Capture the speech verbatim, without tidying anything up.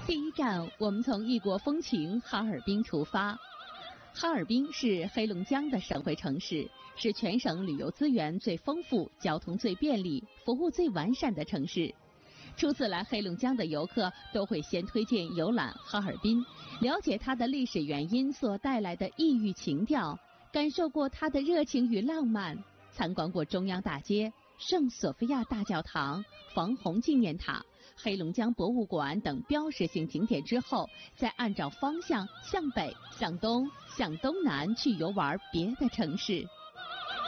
第一站，我们从异国风情哈尔滨出发。哈尔滨是黑龙江的省会城市，是全省旅游资源最丰富、交通最便利、服务最完善的城市。初次来黑龙江的游客都会先推荐游览哈尔滨，了解它的历史原因所带来的异域情调，感受过它的热情与浪漫，参观过中央大街、圣索菲亚大教堂、防洪纪念塔、黑龙江博物馆等标识性景点之后，再按照方向向北、向东、向东南去游玩别的城市。